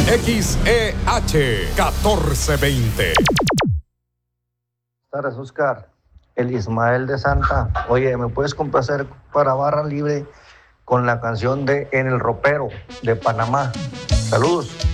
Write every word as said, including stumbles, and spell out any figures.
X E H catorce veinte. Buenas tardes, Oscar. El Ismael de Santa. Oye, ¿me puedes complacer para barra libre con la canción de En el Ropero de Panamá? Saludos.